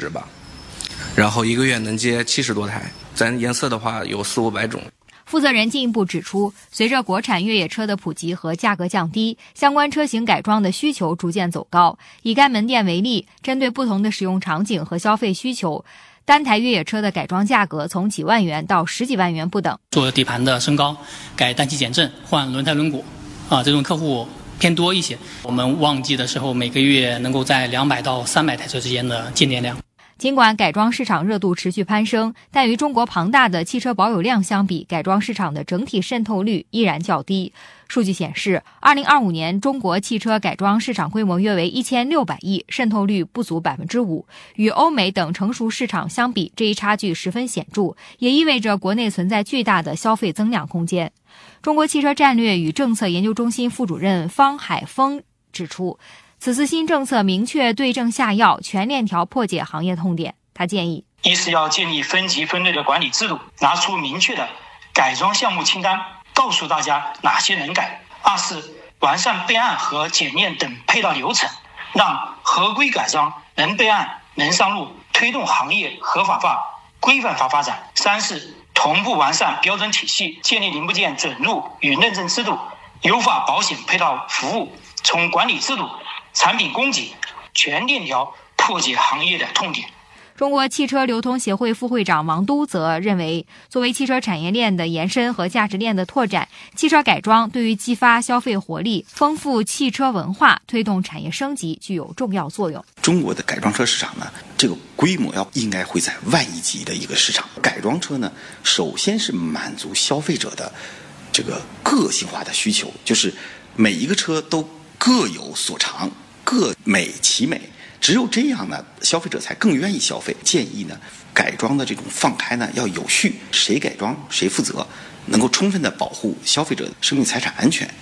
70吧，然后一个月能接70多台，咱颜色的话有400-500种。 负责人进一步指出，随着国产越野车的普及和价格降低，相关车型改装的需求逐渐走高。以该门店为例，针对不同的使用场景和消费需求，单台越野车的改装价格从几万元到10几万元不等。 做底盘的升高、改单气减震、换轮胎轮毂这种客户偏多一些。我们旺季的时候，每个月能够在200到300台车之间的进店量。 尽管改装市场热度持续攀升，但与中国庞大的汽车保有量相比，改装市场的整体渗透率依然较低。数据显示，2025年中国汽车改装市场规模约为1600亿，渗透率不足 5%。与欧美等成熟市场相比，这一差距十分显著，也意味着国内存在巨大的消费增量空间。中国汽车战略与政策研究中心副主任方海峰指出，此次新政策明确对症下药，全链条破解行业痛点。他建议： 一是要建立分级分类的管理制度，拿出明确的改装项目清单，告诉大家哪些能改；二是完善备案和检验等配套流程，让合规改装能备案、能上路，推动行业合法化、规范化发展；三是同步完善标准体系，建立零部件准入与认证制度，优化保险配套服务，从管理制度、产品供给全链条破解行业的痛点。 中国汽车流通协会副会长王都则认为，作为汽车产业链的延伸和价值链的拓展，汽车改装对于激发消费活力、丰富汽车文化、推动产业升级具有重要作用。 中国的改装车市场呢，这个规模应该会在万亿级的一个市场。改装车呢，首先是满足消费者的这个个性化的需求，就是每一个车都各有所长，各美其美。只有这样呢，消费者才更愿意消费。建议呢，改装的这种放开呢要有序，谁改装谁负责，能够充分的保护消费者的生命财产安全。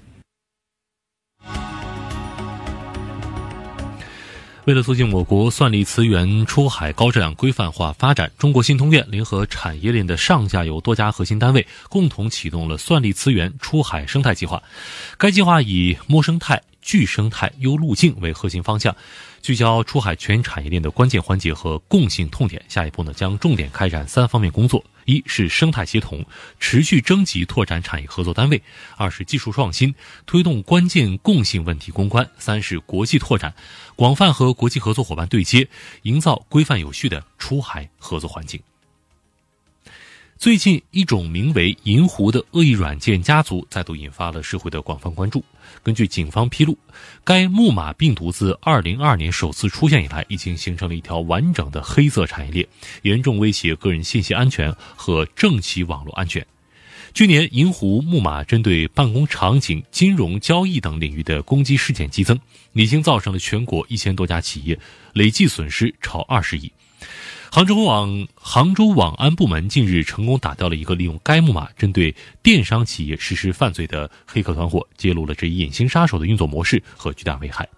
为了促进我国算力资源出海高质量规范化发展，中国信通院联合产业链的上下游多家核心单位，共同启动了算力资源出海生态计划。该计划以摸生态、聚生态、优路径为核心方向，聚焦出海全产业链的关键环节和共性痛点。下一步呢，将重点开展3方面工作：一是生态协同，持续征集拓展产业合作单位；二是技术创新，推动关键共性问题攻关；三是国际拓展，广泛和国际合作伙伴对接，营造规范有序的出海合作环境。最近，一种名为银狐的恶意软件家族再度引发了社会的广泛关注。根据警方披露，该木马病毒自2022年首次出现以来，已经形成了一条完整的黑色产业链，严重威胁个人信息安全和政企网络安全。去年，银狐木马针对办公场景、金融交易等领域的攻击事件激增，已经造成了全国1000多家企业累计损失超20亿。杭州网安部门近日成功打掉了一个利用该木马针对电商企业实施犯罪的黑客团伙，揭露了这一隐形杀手的运作模式和巨大危害。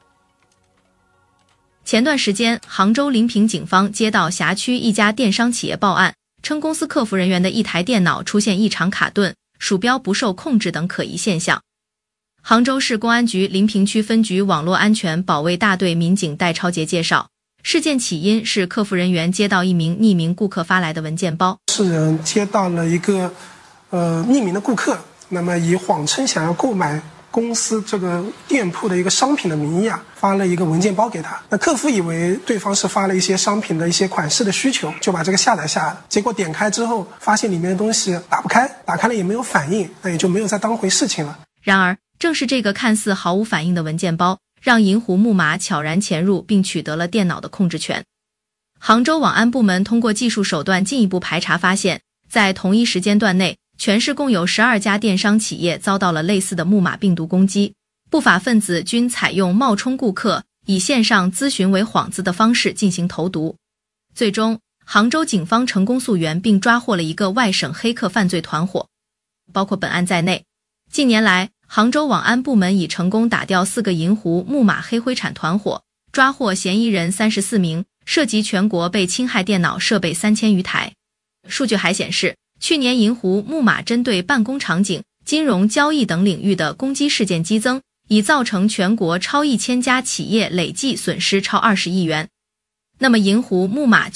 前段时间，杭州临平警方接到辖区一家电商企业报案，称公司客服人员的一台电脑出现异常卡顿、鼠标不受控制等可疑现象。杭州市公安局临平区分局网络安全保卫大队民警戴超杰介绍，事件起因是客服人员接到一名匿名顾客发来的文件包， 是人接到了一个匿名的顾客，那么以谎称想要购买公司这个店铺的一个商品的名义发了一个文件包给他。那客服以为对方是发了一些商品的一些款式的需求，就把这个下载下来了。结果点开之后，发现里面的东西打不开，打开了也没有反应，那也就没有再当回事情了。 然而，正是这个看似毫无反应的文件包，让银狐木马悄然潜入并取得了电脑的控制权。杭州网安部门通过技术手段进一步排查发现，在同一时间段内，全市共有12家电商企业遭到了类似的木马病毒攻击，不法分子均采用冒充顾客、以线上咨询为幌子的方式进行投毒。最终，杭州警方成功溯源并抓获了一个外省黑客犯罪团伙。包括本案在内，近年来，杭州网安部门已成功打掉4个银狐木马黑灰产团伙，抓获嫌疑人34名，涉及全国被侵害电脑设备3000余台。数据还显示，去年银狐木马针对办公场景、金融交易等领域的攻击事件激增，已造成全国超1000家企业累计损失超20亿元。那么银狐木马